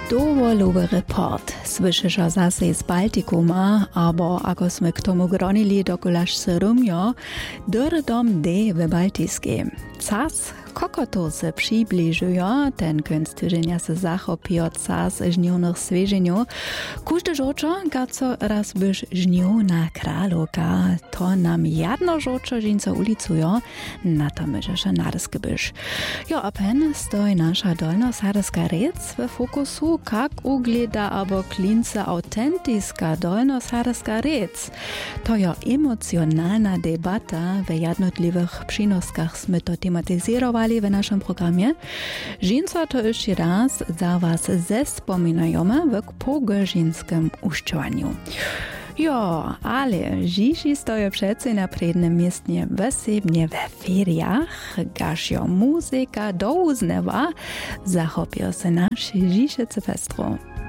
Dowolowy report słyszysz zase z Baltikuma, abo ako sme k tomu gronili dokulaž Srumjo, dom D w Baltiskim. Cas kokoto se przybliżują, ten koniec tygodnia se zachopiło cas żniwnych swieżeniu. Każdy żoczo, gaco raz byś żnił na kraloka, to nam jedno żoczo żinco ulicują, na to myżesz narsky byś. Jo, a pen stoi nasza dolnosaryska rec w fokusu, jak ugleda abo klince autentyska dolnosaryska rec. To jo emocjonalna debata w jednotliwych przynoskach sme to tematyzirowali w naszym programie. Żinco to już raz za was zespominajemy w pogożynskim uszczowaniu. Jo, ale dziś stoję przece na przednim miejscu wesebnie we feriach, gaż jo muzyka do uznewa zachopił się nasz dzisiejszy festro.